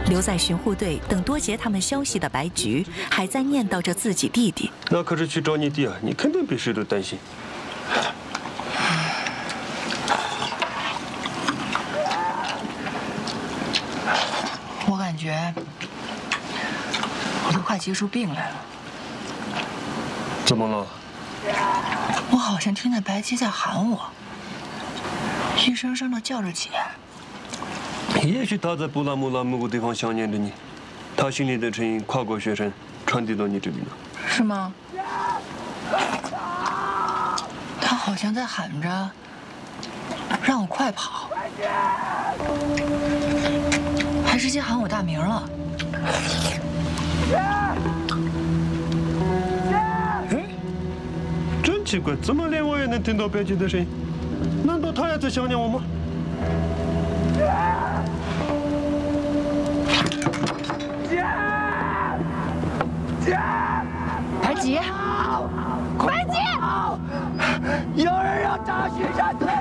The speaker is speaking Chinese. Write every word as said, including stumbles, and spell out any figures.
留在巡护队等多杰他们消息的白菊，还在念叨着自己弟弟。 那可是去找你弟啊，你肯定比谁都担心。 我感觉我都快结出病来了。 怎么了？ 我好像听见白姬在喊我，一声声的叫着姐。 也许他在布拉姆拉某个地方想念着你，他心里的声音跨过雪山，传递到你这里呢。 是吗？他好像在喊着让我快跑，还直接喊我大名了。 哎，真奇怪，怎么连我也能听到白姬的声音？难道他也在想念我吗？ 白姬， 白姬，有人要炸雪山队！